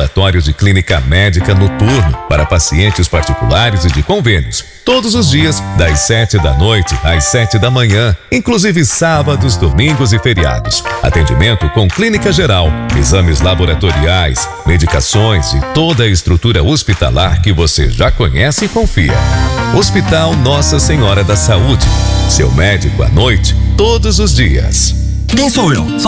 ambulatório de clínica médica noturno para pacientes particulares e de convênios. Todos os dias, das 7 da noite às 7 da manhã, inclusive sábados, domingos e feriados. Atendimento com clínica geral, exames laboratoriais, medicações e toda a estrutura hospitalar que você já conhece e confia. Hospital Nossa Senhora da Saúde. Seu médico à noite, todos os dias. Quem sou eu?